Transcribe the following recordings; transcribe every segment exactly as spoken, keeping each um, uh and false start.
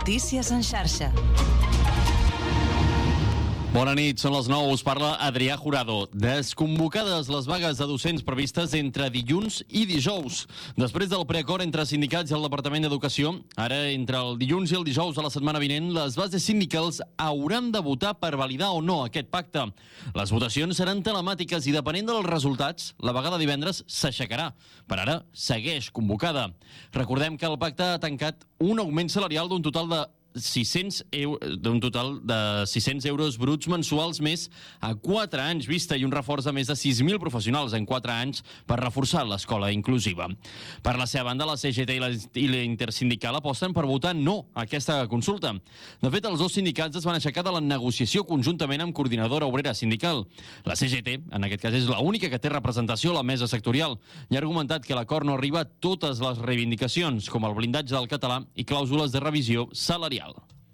Notícies en xarxa. Bona nit, són les nou, us parla Adrià Jurado. Desconvocades les vagues de docents previstes entre dilluns i dijous. Després del preacord entre sindicats i el Departament d'Educació, ara entre el dilluns i el dijous de la setmana vinent, les bases sindicals hauran de votar per validar o no aquest pacte. Les votacions seran telemàtiques i depenent dels resultats, la vaga de divendres s'aixecarà. Per ara, segueix convocada. Recordem que el pacte ha tancat un augment salarial d'un total de sis-cents euros, d'un total de sis-cents euros bruts mensuals més a quatre anys vista i un reforç de més de sis mil professionals en quatre anys per reforçar l'escola inclusiva. Per la seva banda, la C G T i la, i la Intersindical aposten per votar no a aquesta consulta. De fet, els dos sindicats es van aixecar de la negociació conjuntament amb Coordinadora Obrera Sindical. La C G T, en aquest cas, és l'única que té representació a la mesa sectorial i ha argumentat que l'acord no arriba a totes les reivindicacions, com el blindatge del català i clàusules de revisió salarial.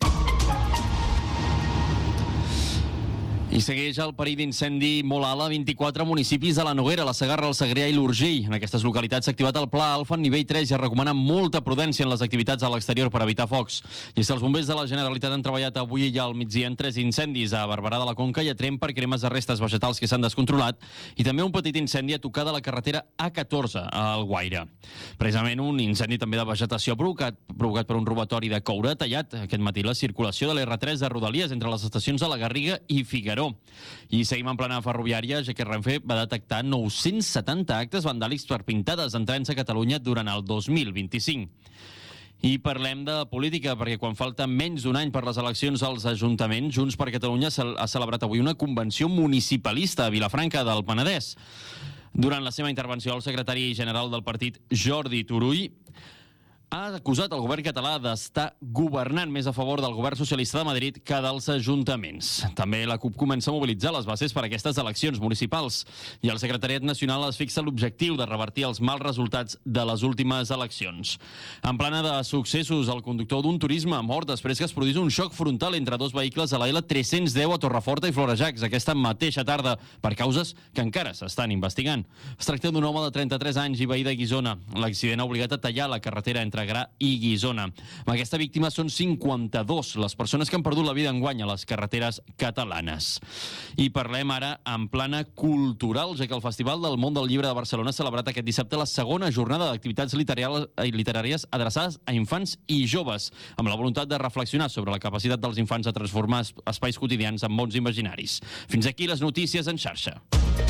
I segueix el perill d'incendi molt alt a vint-i-quatre municipis de la Noguera, la Segarra, el Segrià i l'Urgell. En aquestes localitats s'ha activat el Pla Alfa en nivell tres i es recomana molta prudència en les activitats a l'exterior per evitar focs. I és que els bombers de la Generalitat han treballat avui i al migdia en tres incendis a Barberà de la Conca i a Tremp per cremes de restes vegetals que s'han descontrolat i també un petit incendi a tocar de la carretera A catorze a Alguaire. Precisament un incendi també de vegetació provocat, provocat per un robatori de coure tallat aquest matí la circulació de l'R tres de Rodalies entre les estacions de la Garriga i Figueroa. I seguim en plana ferroviària, ja que Renfe va detectar nou-cents setanta actes vandàlics per pintades en trens a Catalunya durant el dos mil vint-i-cinc. I parlem de política, perquè quan falta menys d'un any per les eleccions als ajuntaments, Junts per Catalunya ha celebrat avui una convenció municipalista a Vilafranca del Penedès. Durant la seva intervenció, el secretari general del partit, Jordi Turull, ha acusat el govern català d'estar governant més a favor del govern socialista de Madrid que dels ajuntaments. També la CUP comença a mobilitzar les bases per a aquestes eleccions municipals i el Secretariat Nacional es fixa l'objectiu de revertir els mals resultats de les últimes eleccions. En plana de successos, el conductor d'un turisme ha mort després que es produís un xoc frontal entre dos vehicles a la L tres-cents deu a Torreforta i Florejacs aquesta mateixa tarda per causes que encara s'estan investigant. Es tracta d'un home de trenta-tres anys i veí de Guissona. L'accident ha obligat a tallar la carretera entre Gra i Guissona. Amb aquesta víctima són cinquanta-dos les persones que han perdut la vida enguany a les carreteres catalanes. I parlem ara en plana cultural, ja que el Festival del Món del Llibre de Barcelona ha celebrat aquest dissabte la segona jornada d'activitats literàries adreçades a infants i joves, amb la voluntat de reflexionar sobre la capacitat dels infants de transformar espais quotidians en mons imaginaris. Fins aquí les notícies en xarxa.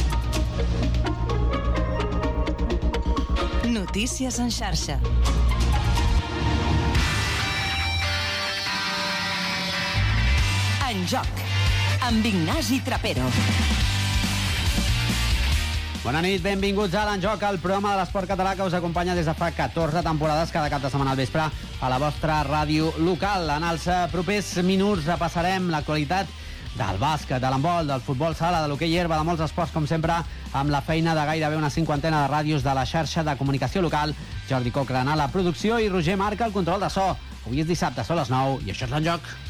Notícies en xarxa. En joc, amb Ignasi Trapero. Bona nit, benvinguts a l'En Joc, el programa de l'esport català que us acompanya des de fa catorze temporades cada cap de setmana al vespre a la vostra ràdio local. En els propers minuts repassarem l'actualitat del bàsquet, de l'handbol, del futbol sala, de l'hoquei herba, de molts esports, com sempre, amb la feina de gairebé una cinquantena de ràdios de la xarxa de comunicació local. Jordi Cochrane a la producció i Roger Marca al control de so. Avui és dissabte, són les nou i això és l'En Joc.